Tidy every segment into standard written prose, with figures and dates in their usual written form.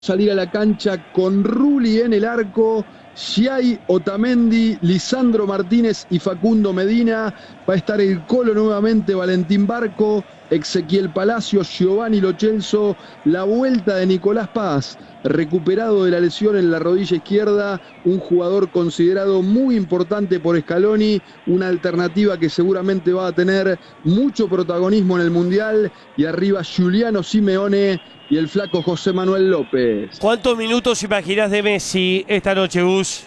salir a la cancha con Rulli en el arco, Giai, Otamendi, Lisandro Martínez y Facundo Medina. Va a estar el Colo nuevamente, Valentín Barco, Ezequiel Palacios, Giovanni Lo Celso. La vuelta de Nicolás Paz, recuperado de la lesión en la rodilla izquierda, un jugador considerado muy importante por Scaloni, una alternativa que seguramente va a tener mucho protagonismo en el Mundial. Y arriba Giuliano Simeone y el flaco José Manuel López. ¿Cuántos minutos imaginás de Messi esta noche, Gus?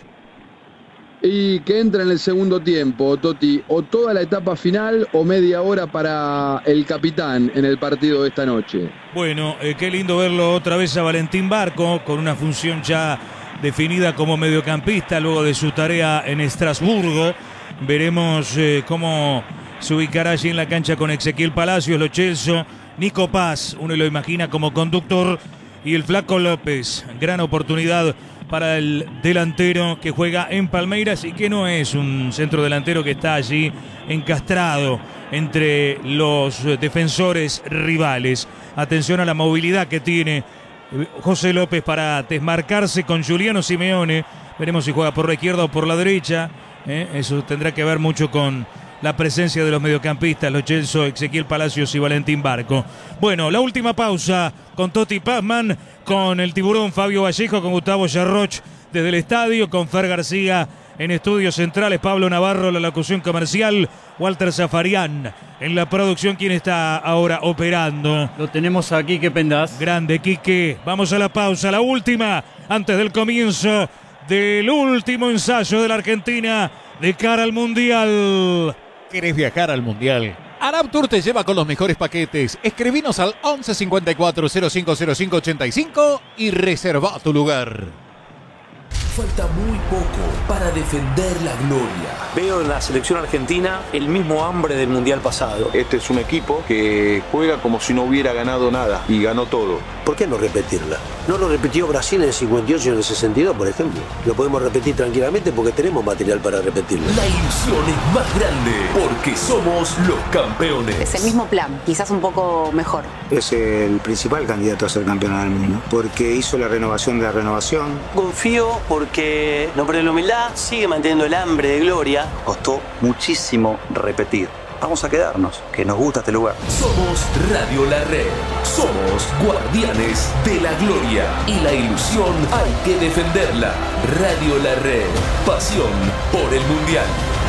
Y que entra en el segundo tiempo, Toti, o toda la etapa final o media hora para el capitán en el partido de esta noche. Bueno, qué lindo verlo otra vez a Valentín Barco, con una función ya definida como mediocampista luego de su tarea en Estrasburgo. Veremos cómo se ubicará allí en la cancha con Ezequiel Palacios, Lo Celso, Nico Paz, uno lo imagina como conductor, y el flaco López. Gran oportunidad para el delantero que juega en Palmeiras y que no es un centro delantero que está allí encastrado entre los defensores rivales. Atención a la movilidad que tiene José López para desmarcarse con Giuliano Simeone. Veremos si juega por la izquierda o por la derecha. Eso tendrá que ver mucho con la presencia de los mediocampistas, Lo Celso, Ezequiel Palacios y Valentín Barco. Bueno, la última pausa con Toti Pazman, con el tiburón Fabio Vallejo, con Gustavo Yarroch desde el estadio, con Fer García en estudios centrales, Pablo Navarro la locución comercial, Walter Zafarian en la producción. ¿Quién está ahora operando? Lo tenemos aquí, Quique Pendas. Grande, Quique. Vamos a la pausa, la última, antes del comienzo del último ensayo de la Argentina de cara al Mundial. ¿Querés viajar al Mundial? Arabtour te lleva con los mejores paquetes. Escribinos al 11 54 0505 85 y reserva tu lugar. Falta muy poco para defender la gloria. Veo en la selección argentina el mismo hambre del Mundial pasado. Este es un equipo que juega como si no hubiera ganado nada y ganó todo. ¿Por qué no repetirla? No lo repitió Brasil en el 58 y en el 62, por ejemplo. Lo podemos repetir tranquilamente porque tenemos material para repetirlo. La ilusión es más grande porque somos los campeones. Es el mismo plan, quizás un poco mejor. Es el principal candidato a ser campeón del mundo porque hizo la renovación de la renovación. Confío porque no pierde la humildad, sigue manteniendo el hambre de gloria. Costó muchísimo repetir. Vamos a quedarnos, que nos gusta este lugar. Somos Radio La Red. Somos guardianes de la gloria. Y la ilusión hay que defenderla. Radio La Red. Pasión por el Mundial.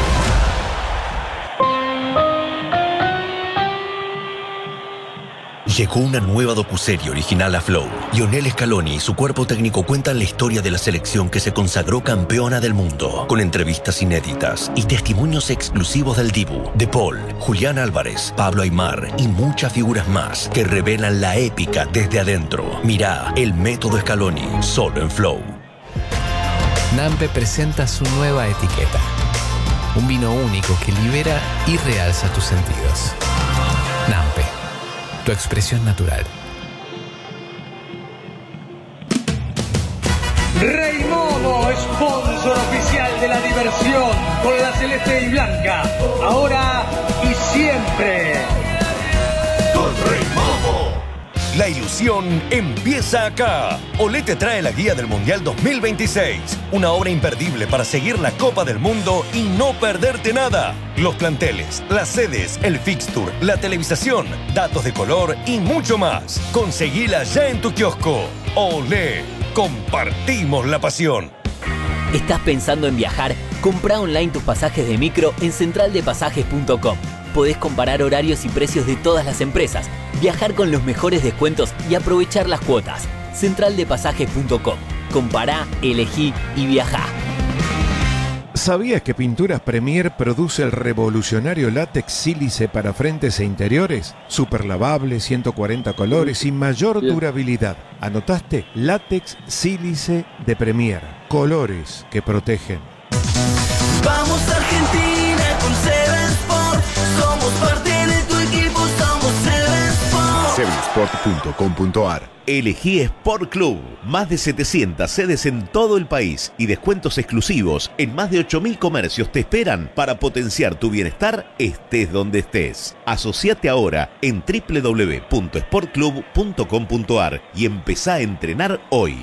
Llegó una nueva docuserie original a Flow. Lionel Scaloni y su cuerpo técnico cuentan la historia de la selección que se consagró campeona del mundo, con entrevistas inéditas y testimonios exclusivos del Dibu, De Paul, Julián Álvarez, Pablo Aimar y muchas figuras más que revelan la épica desde adentro. Mirá El Método Scaloni, solo en Flow. Nampe presenta su nueva etiqueta. Un vino único que libera y realza tus sentidos. Nampe. Tu expresión natural. Rey Momo, sponsor oficial de la diversión con la celeste y blanca. Ahora y siempre. Con Rey Momo. La ilusión empieza acá. Olé te trae la guía del Mundial 2026. Una obra imperdible para seguir la Copa del Mundo y no perderte nada. Los planteles, las sedes, el fixture, la televisación, datos de color y mucho más. Conseguila ya en tu kiosco. Olé, compartimos la pasión. ¿Estás pensando en viajar? Comprá online tus pasajes de micro en centraldepasajes.com. Podés comparar horarios y precios de todas las empresas, viajar con los mejores descuentos y aprovechar las cuotas. Centraldepasajes.com. Compará, elegí y viajá. ¿Sabías que Pinturas Premier produce el revolucionario látex sílice para frentes e interiores? Super lavable, 140 colores y mayor durabilidad. ¿Anotaste? Látex sílice de Premier. Colores que protegen. Vamos Argentina con Seven Sport. Somos parte de tu equipo, somos Seven Sport. sevillsport.com.ar. Elegí Sport Club. Más de 700 sedes en todo el país y descuentos exclusivos en más de 8.000 comercios te esperan para potenciar tu bienestar estés donde estés. Asociate ahora en www.sportclub.com.ar y empezá a entrenar hoy.